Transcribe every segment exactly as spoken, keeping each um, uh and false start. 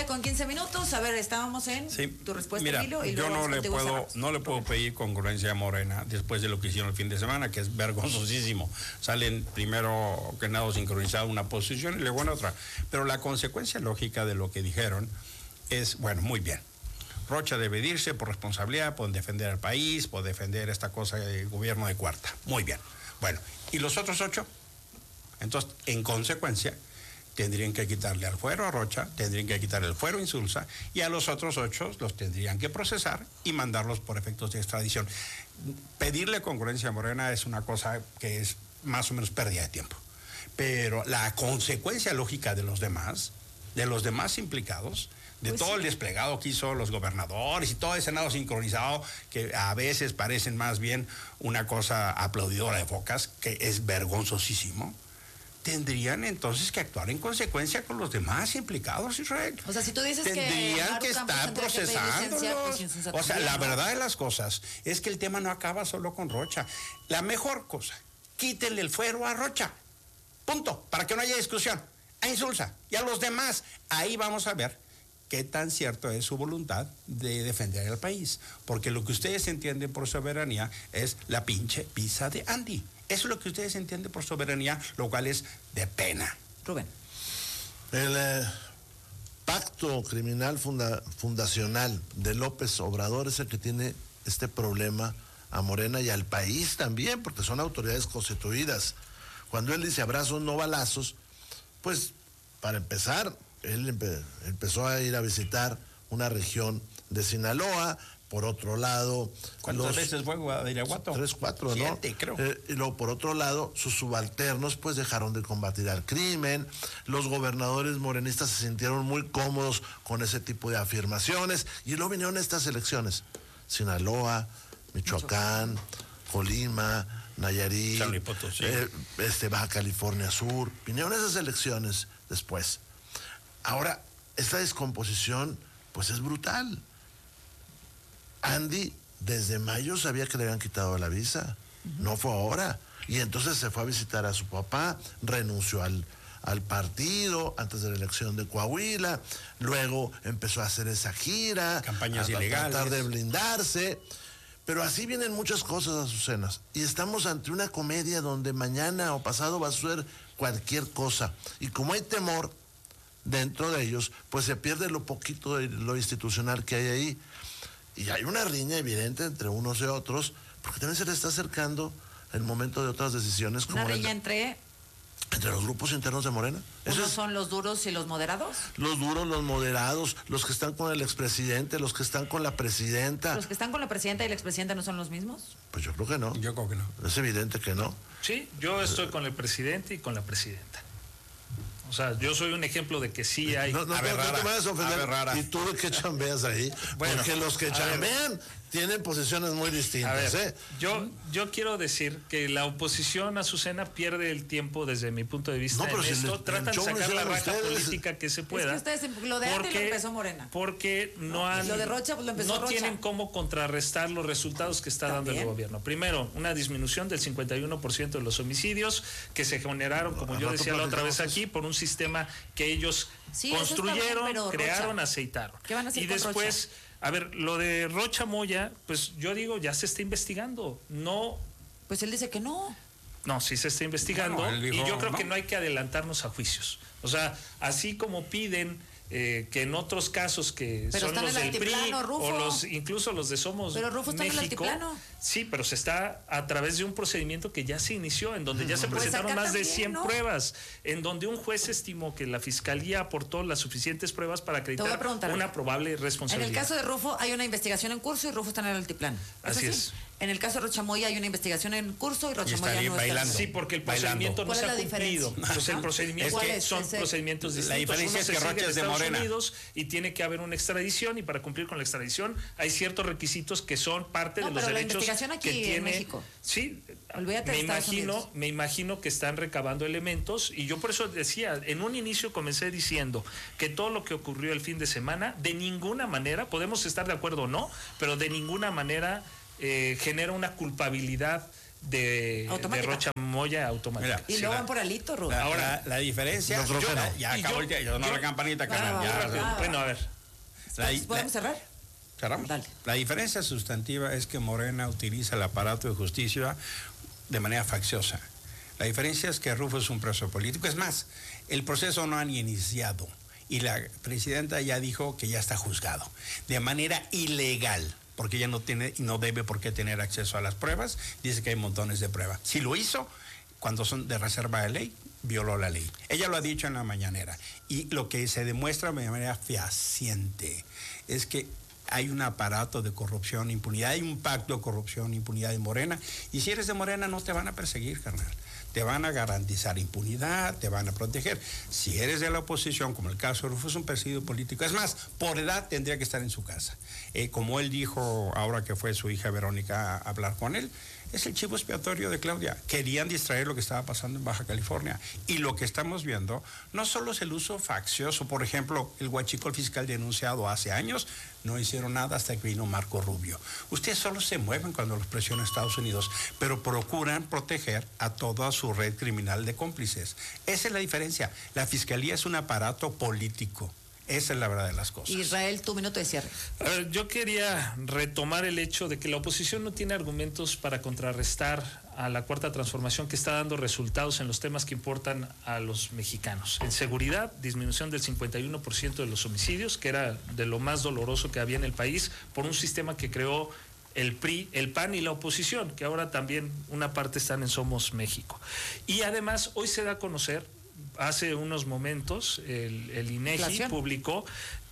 con quince minutos. A ver, estábamos en sí. tu respuesta, Mira, Emilio, y yo luego no le puedo, cerramos. no le puedo pedir congruencia a Morena después de lo que hicieron el fin de semana, que es vergonzosísimo. Salen primero que nada sincronizada una posición y luego en otra. Pero la consecuencia lógica de lo que dijeron es, bueno, muy bien. Rocha debe irse por responsabilidad, por defender al país, por defender esta cosa del gobierno de cuarta. Muy bien. Bueno, ¿y los otros ocho? Entonces, en consecuencia, tendrían que quitarle al fuero a Rocha, tendrían que quitarle el fuero a Insulza, y a los otros ocho los tendrían que procesar y mandarlos por efectos de extradición. Pedirle congruencia a Morena es una cosa que es más o menos pérdida de tiempo. Pero la consecuencia lógica de los demás, de los demás implicados, de pues todo sí. el desplegado que hizo los gobernadores y todo el Senado sincronizado, que a veces parecen más bien una cosa aplaudidora de focas, que es vergonzosísimo, tendrían entonces que actuar en consecuencia con los demás implicados, Israel. O sea, si tú dices tendrían que que estar procesándolos. Pues, o sea, la verdad de las cosas es que el tema no acaba solo con Rocha. La mejor cosa, quítenle el fuero a Rocha. Punto. Para que no haya discusión. A Insulza y a los demás. Ahí vamos a ver qué tan cierto es su voluntad de defender al país. Porque lo que ustedes entienden por soberanía es la pinche pizza de Andy. Eso es lo que ustedes entienden por soberanía, lo cual es de pena. Rubén. El eh, pacto criminal funda, fundacional de López Obrador es el que tiene este problema a Morena y al país también, porque son autoridades constituidas. Cuando él dice abrazos, no balazos, pues para empezar, él empe- empezó a ir a visitar una región de Sinaloa. Por otro lado... ¿Cuántas los, veces fue a Irapuato? Tres, cuatro, ¿no? Siete, creo. Eh, y luego, por otro lado, sus subalternos pues dejaron de combatir al crimen. Los gobernadores morenistas se sintieron muy cómodos con ese tipo de afirmaciones. Y luego vinieron estas elecciones. Sinaloa, Michoacán, Michoacán. Colima, Nayarit, eh, este, Baja California Sur. Vinieron esas elecciones después. Ahora, esta descomposición pues es brutal. Andy desde mayo sabía que le habían quitado la visa, uh-huh. no fue ahora, y entonces se fue a visitar a su papá, renunció al, al partido antes de la elección de Coahuila, luego empezó a hacer esa gira, campañas a, ilegales, a tratar de blindarse, pero así vienen muchas cosas, Azucenas, y estamos ante una comedia donde mañana o pasado va a suceder cualquier cosa, y como hay temor dentro de ellos, pues se pierde lo poquito de lo institucional que hay ahí. Y hay una riña evidente entre unos y otros, porque también se le está acercando el momento de otras decisiones. Como ¿Una riña la, entre? Entre los grupos internos de Morena. ¿Unos es, son los duros y los moderados? Los duros, los moderados, los que están con el expresidente, los que están con la presidenta. ¿Los que están con la presidenta y el expresidente no son los mismos? Pues yo creo que no. Yo creo que no. Es evidente que no. Sí, yo estoy con el presidente y con la presidenta. O sea, yo soy un ejemplo de que sí hay... No, no, no, no te vayas a ofender. ¿Y tú de qué chambeas ahí? Bueno, porque los que chambean ver, tienen posiciones muy distintas. A ver, ¿eh? yo, yo quiero decir que la oposición, Azucena, pierde el tiempo desde mi punto de vista. No, pero en si esto le, tratan de sacar la raja ustedes. política que se pueda. Es que ustedes, lo de antes lo empezó Morena. Porque no, no han... Lo de Rocha, pues lo empezó No Rocha. tienen cómo contrarrestar los resultados que está ¿También? dando el gobierno. Primero, una disminución del cincuenta y uno por ciento de los homicidios que se generaron, como no, yo no, decía la otra vez eso. aquí, por un sistema que ellos sí, construyeron, bien, pero, crearon, Rocha, aceitaron. ¿Qué van a hacer y con después, Rocha? A ver, lo de Rocha Moya, pues yo digo, ya se está investigando. No. Pues él dice que no. No, sí se está investigando. No, dijo, y yo creo no. que no hay que adelantarnos a juicios. O sea, así como piden eh, que en otros casos que pero son los del P R I Rufo. o los incluso los de Somos pero Rufo está México, en el altiplano. Sí, pero se está a través de un procedimiento que ya se inició, en donde ya se pues presentaron más también, de cien ¿no? pruebas, en donde un juez estimó que la fiscalía aportó las suficientes pruebas para acreditar una probable responsabilidad. En el caso de Rufo hay una investigación en curso y Rufo está en el altiplano. ¿Es así, así es. En el caso de Rocha Moya hay una investigación en curso y Rocha y Moya no bailando. está. Sí, porque el procedimiento no se ha cumplido. Entonces el procedimiento es que son ese? procedimientos distintos. La diferencia Uno es se que sigue Rocha en es de Estados Morena. Unidos y tiene que haber una extradición, y para cumplir con la extradición hay ciertos requisitos que son parte no, de los pero derechos la investigación aquí que tiene. En México. Sí, Olvídate me de Estados imagino, Unidos. me imagino que están recabando elementos, y yo por eso decía, en un inicio comencé diciendo que todo lo que ocurrió el fin de semana, de ninguna manera, podemos estar de acuerdo o no, pero de ninguna manera eh, genera una culpabilidad de, de Rocha tramoya automática. Mira, Y sí, luego la- van por Alito, Rubén. La, Ahora- la, la diferencia. Yo creo que ya, no. ya Y acabó yo- el día, ya sonó yo- la campanita, Ah, carnal. ya, rápido. ya. Bueno, a ver. La- ¿Podemos la- cerrar? Cerramos. Dale. La diferencia sustantiva es que Morena utiliza el aparato de justicia de manera facciosa. La diferencia es que Rufo es un preso político. Es más, el proceso no ha ni iniciado y la presidenta ya dijo que ya está juzgado de manera ilegal, porque ella no tiene y no debe por qué tener acceso a las pruebas. Dice que hay montones de pruebas. Si lo hizo, cuando son de reserva de ley, violó la ley. Ella lo ha dicho en la mañanera. Y lo que se demuestra de manera fehaciente es que hay un aparato de corrupción, impunidad, hay un pacto de corrupción, impunidad de Morena. Y si eres de Morena no te van a perseguir, carnal. Te van a garantizar impunidad, te van a proteger. Si eres de la oposición, como el caso de Rufo, es un perseguido político. Es más, por edad tendría que estar en su casa. Eh, como él dijo ahora que fue su hija Verónica a hablar con él, es el chivo expiatorio de Claudia. Querían distraer lo que estaba pasando en Baja California. Y lo que estamos viendo no solo es el uso faccioso. Por ejemplo, el huachicol fiscal denunciado hace años, no hicieron nada hasta que vino Marco Rubio. Ustedes solo se mueven cuando los presiona Estados Unidos, pero procuran proteger a toda su red criminal de cómplices. Esa es la diferencia. La fiscalía es un aparato político. Esa es la verdad de las cosas. Israel, tu minuto de cierre. A ver, yo quería retomar el hecho de que la oposición no tiene argumentos para contrarrestar a la Cuarta Transformación, que está dando resultados en los temas que importan a los mexicanos. En seguridad, disminución del cincuenta y uno por ciento de los homicidios, que era de lo más doloroso que había en el país, por un sistema que creó el P R I, el P A N y la oposición, que ahora también una parte están en Somos México. Y además, hoy se da a conocer, hace unos momentos, el, el INEGI ¿Inflación? publicó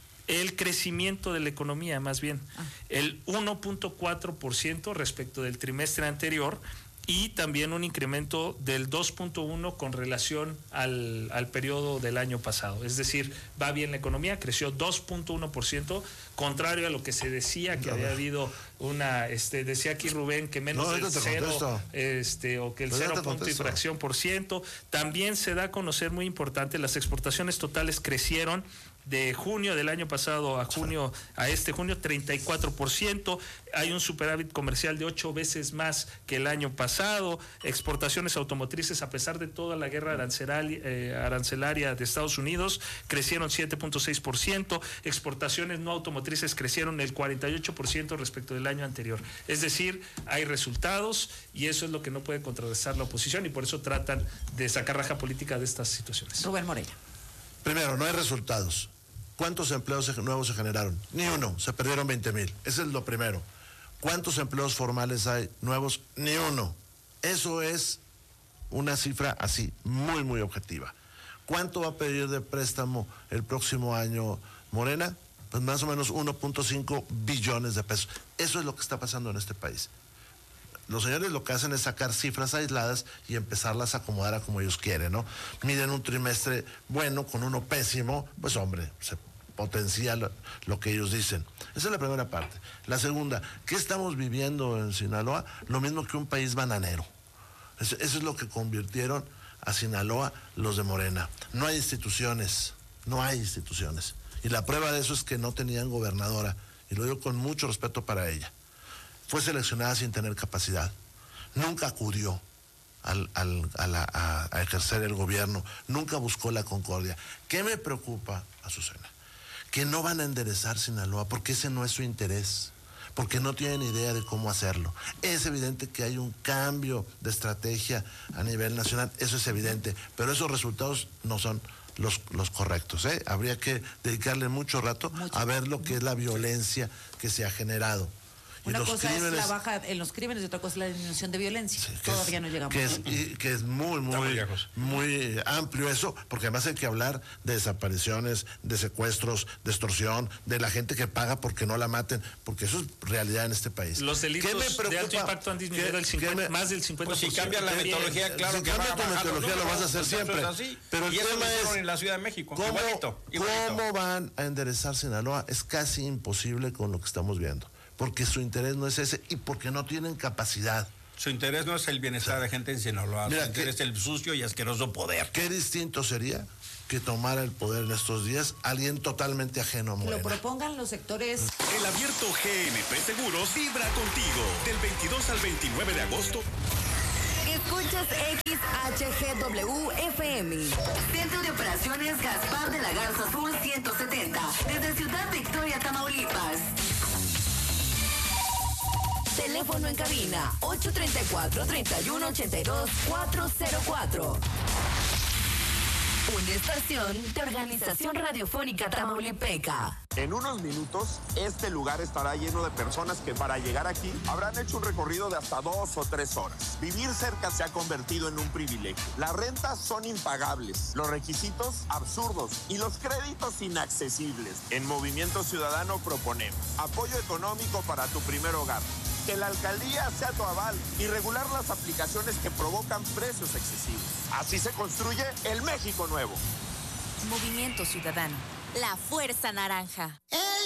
el crecimiento de la economía, más bien, Ah. el uno punto cuatro por ciento respecto del trimestre anterior, y también un incremento del dos punto uno con relación al, al periodo del año pasado. Es decir, va bien la economía, creció dos punto uno por ciento, contrario a lo que se decía, que había habido una, este, decía aquí Rubén, que menos No, del ahorita te cero, contesto. este, o que el Ahorita cero te punto y contesto. fracción por ciento. También se da a conocer, muy importante, las exportaciones totales crecieron de junio del año pasado a junio, a este junio, treinta y cuatro por ciento. Hay un superávit comercial de ocho veces más que el año pasado. Exportaciones automotrices, a pesar de toda la guerra arancelaria, eh, arancelaria de Estados Unidos, crecieron siete punto seis por ciento. Exportaciones no automotrices crecieron el cuarenta y ocho por ciento respecto del año anterior. Es decir, hay resultados, y eso es lo que no puede contrarrestar la oposición, y por eso tratan de sacar raja política de estas situaciones. Rubén Moreira. Primero, no hay resultados. ¿Cuántos empleos se- nuevos se generaron? Ni uno, se perdieron veinte mil. Ese es lo primero. ¿Cuántos empleos formales hay nuevos? Ni uno. Eso es una cifra así, muy, muy objetiva. ¿Cuánto va a pedir de préstamo el próximo año Morena? Pues más o menos uno punto cinco billones de pesos. Eso es lo que está pasando en este país. Los señores lo que hacen es sacar cifras aisladas y empezarlas a acomodar a como ellos quieren, ¿no? Miden un trimestre bueno con uno pésimo, pues hombre, se potencia lo, lo que ellos dicen. Esa es la primera parte. La segunda, ¿qué estamos viviendo en Sinaloa? Lo mismo que un país bananero. Eso, eso es lo que convirtieron a Sinaloa los de Morena. No hay instituciones, no hay instituciones. Y la prueba de eso es que no tenían gobernadora, y lo digo con mucho respeto para ella. Fue seleccionada sin tener capacidad, nunca acudió al, al, a, la, a, a ejercer el gobierno, nunca buscó la concordia. ¿Qué me preocupa, Azucena? Que no van a enderezar Sinaloa, porque ese no es su interés, porque no tienen idea de cómo hacerlo. Es evidente que hay un cambio de estrategia a nivel nacional, eso es evidente, pero esos resultados no son los, los correctos, ¿eh? Habría que dedicarle mucho rato Mucho. a ver lo que es la violencia que se ha generado. Y Una los cosa es la crímenes- baja en los crímenes y otra cosa es la disminución de violencia. Sí, que Todavía es- no llegamos. Que es, y- que es muy, Estamos muy, lejos. muy amplio eso, porque además hay que hablar de desapariciones, de secuestros, de extorsión, de la gente que paga porque no la maten, porque eso es realidad en este país. Los delitos ¿Qué me de alto preocupa? impacto han disminuido ¿Qué- el qué cincuenta, me- más del cincuenta por Pues ciento. si cambia la Qué bien. metodología, claro Si que cambia va a tu bajar los metodología, lo vas a hacer números, pues, siempre. eso es así. Pero el y eso tema lo hicieron es en la Ciudad de México. ¿Cómo, igualito, igualito. ¿Cómo van a enderezar Sinaloa? Es casi imposible con lo que estamos viendo, porque su interés no es ese y porque no tienen capacidad. Su interés no es el bienestar de gente en Sinaloa, Mira, su interés que- es el sucio y asqueroso poder. Qué distinto sería que tomara el poder en estos días alguien totalmente ajeno a Que lo Morena. propongan los sectores. El abierto G N P Seguros vibra contigo del veintidós al veintinueve de agosto. Escuchas X H G W F M. Centro de Operaciones Gaspar de la Garza Sur ciento setenta. Desde Ciudad Victoria, Tamaulipas. Teléfono en cabina ocho tres cuatro, tres uno ocho dos, cuatro cero cuatro. Una estación de Organización Radiofónica Tamaulipeca. En unos minutos, este lugar estará lleno de personas que para llegar aquí habrán hecho un recorrido de hasta dos o tres horas. Vivir cerca se ha convertido en un privilegio. Las rentas son impagables, los requisitos absurdos y los créditos inaccesibles. En Movimiento Ciudadano proponemos apoyo económico para tu primer hogar, que la alcaldía sea tu aval y regular las aplicaciones que provocan precios excesivos. Así se construye el México nuevo. Movimiento Ciudadano. La Fuerza Naranja.